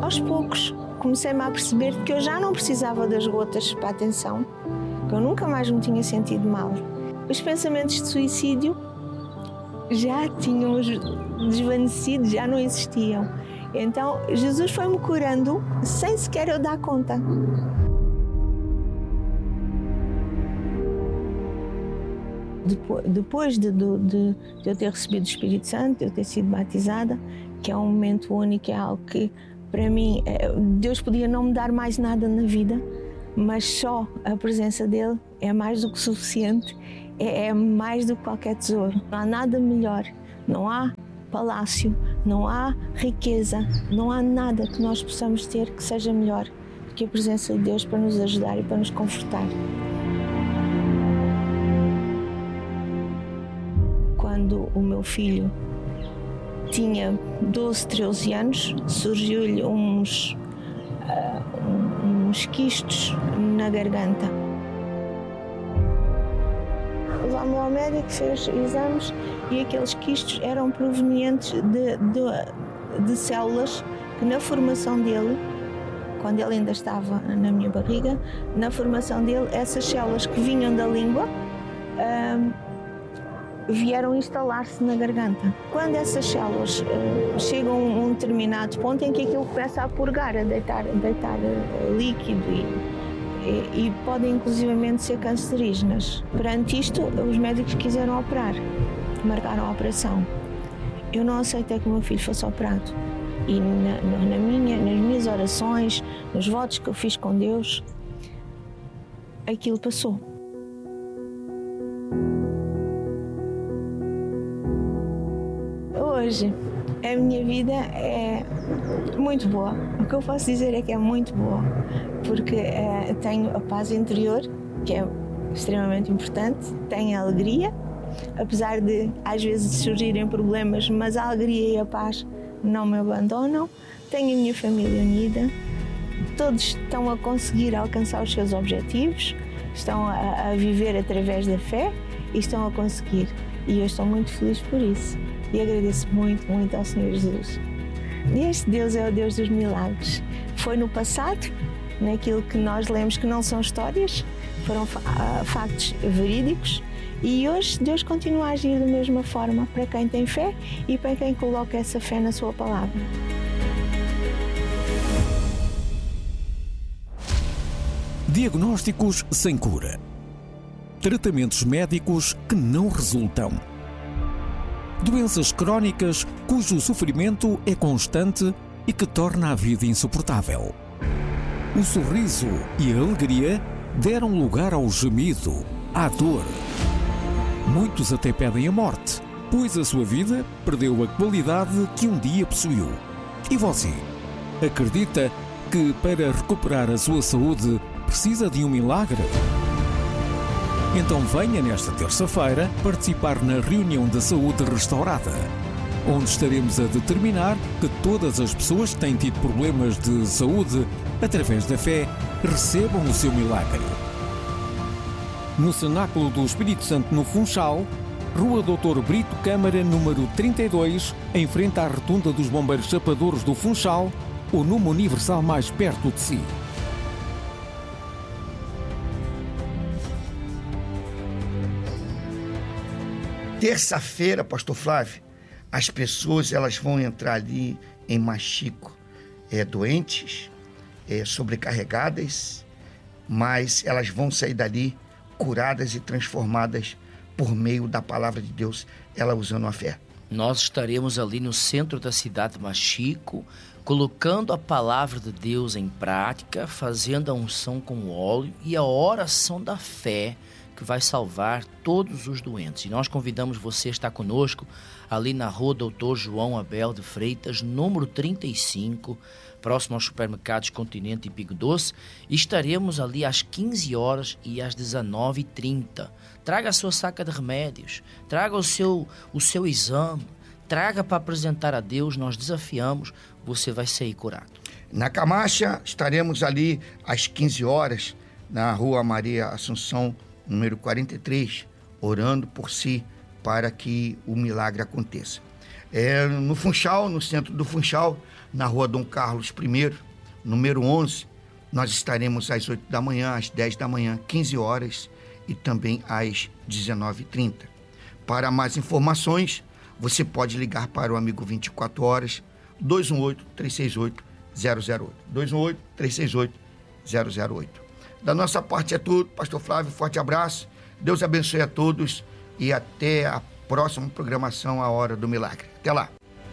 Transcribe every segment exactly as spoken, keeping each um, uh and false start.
Aos poucos comecei-me a perceber que eu já não precisava das gotas para a atenção, que eu nunca mais me tinha sentido mal. Os pensamentos de suicídio já tinham desvanecido, já não existiam. Então Jesus foi-me curando sem sequer eu dar conta. Depois de, de, de eu ter recebido o Espírito Santo, de eu ter sido batizada, que é um momento único, é algo que para mim Deus podia não me dar mais nada na vida, mas só a presença dele é mais do que suficiente, é, é mais do que qualquer tesouro. Não há nada melhor, não há palácio, não há riqueza, não há nada que nós possamos ter que seja melhor do que a presença de Deus para nos ajudar e para nos confortar. Quando o meu filho tinha doze, treze anos, surgiu-lhe uns, uh, uns quistos na garganta. Levámos-lo ao médico, fez exames e aqueles quistos eram provenientes de, de, de células que na formação dele, quando ele ainda estava na minha barriga, na formação dele, essas células que vinham da língua, uh, vieram instalar-se na garganta. Quando essas células uh, chegam a um determinado ponto em que aquilo começa a purgar, a deitar, a deitar uh, líquido e, e, e podem inclusivamente ser cancerígenas. Perante isto, os médicos quiseram operar, marcaram a operação. Eu não aceitei que o meu filho fosse operado. E na, na minha, nas minhas orações, nos votos que eu fiz com Deus, aquilo passou. Hoje, a minha vida é muito boa. O que eu posso dizer é que é muito boa, porque é, tenho a paz interior, que é extremamente importante, tenho a alegria, apesar de às vezes surgirem problemas, mas a alegria e a paz não me abandonam. Tenho a minha família unida, todos estão a conseguir alcançar os seus objetivos, estão a, a viver através da fé e estão a conseguir. E eu estou muito feliz por isso. E agradeço muito, muito ao Senhor Jesus. E este Deus é o Deus dos milagres. Foi no passado, naquilo que nós lemos que não são histórias, foram factos verídicos. E hoje Deus continua a agir da mesma forma para quem tem fé e para quem coloca essa fé na sua palavra. Diagnósticos sem cura. Tratamentos médicos que não resultam. Doenças crónicas cujo sofrimento é constante e que torna a vida insuportável. O sorriso e a alegria deram lugar ao gemido, à dor. Muitos até pedem a morte, pois a sua vida perdeu a qualidade que um dia possuiu. E você? Acredita que para recuperar a sua saúde precisa de um milagre? Então venha nesta terça-feira participar na reunião da saúde restaurada, onde estaremos a determinar que todas as pessoas que têm tido problemas de saúde, através da fé, recebam o seu milagre. No Cenáculo do Espírito Santo no Funchal, Rua doutor Brito Câmara, número trinta e dois, em frente à Rotunda dos Bombeiros Chapadores do Funchal, o Numa Universal mais perto de si. Terça-feira, pastor Flávio, as pessoas elas vão entrar ali em Machico, é, doentes, é, sobrecarregadas, mas elas vão sair dali curadas e transformadas por meio da palavra de Deus, ela usando a fé. Nós estaremos ali no centro da cidade de Machico, colocando a palavra de Deus em prática, fazendo a unção com óleo e a oração da fé, que vai salvar todos os doentes. E nós convidamos você a estar conosco ali na rua doutor João Abel de Freitas, número trinta e cinco, próximo aos supermercados Continente e Pingo Doce. E estaremos ali às quinze horas e às dezenove e trinta. Traga a sua saca de remédios, traga o seu, o seu exame, traga para apresentar a Deus. Nós desafiamos, você vai sair curado. Na Camacha, estaremos ali às quinze horas, na rua Maria Assunção, número quarenta e três, orando por si para que o milagre aconteça. É, no Funchal, no centro do Funchal, na rua Dom Carlos I, número onze, nós estaremos às oito da manhã, às dez da manhã, quinze horas e também às dezenove e trinta. Para mais informações, você pode ligar para o Amigo vinte e quatro horas, dois um oito, três seis oito, zero zero oito. dois um oito, três seis oito, zero zero oito. Da nossa parte é tudo. Pastor Flávio, forte abraço. Deus abençoe a todos e até a próxima programação, A Hora do Milagre. Até lá.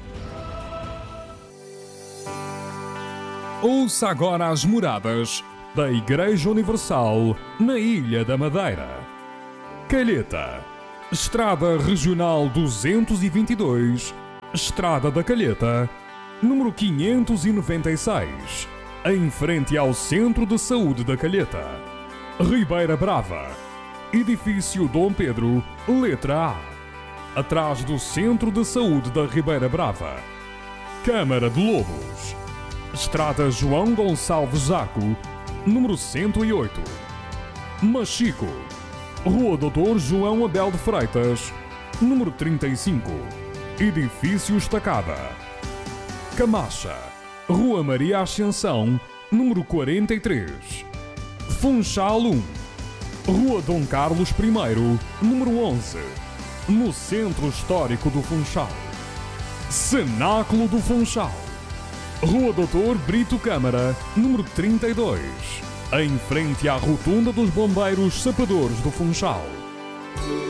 Ouça agora as moradas da Igreja Universal na Ilha da Madeira. Calheta, Estrada Regional duzentos e vinte e dois, Estrada da Calheta, número quinhentos e noventa e seis, em frente ao Centro de Saúde da Calheta. Ribeira Brava, Edifício Dom Pedro, letra A, atrás do Centro de Saúde da Ribeira Brava. Câmara de Lobos, Estrada João Gonçalves Zaco, número cento e oito. Machico, Rua Doutor João Abel de Freitas, número trinta e cinco, Edifício Estacada. Camacha, Rua Maria Ascensão, número quarenta e três. Funchal um, Rua Dom Carlos I, número onze, no Centro Histórico do Funchal. Cenáculo do Funchal, Rua Doutor Brito Câmara, número trinta e dois, em frente à Rotunda dos Bombeiros Sapadores do Funchal.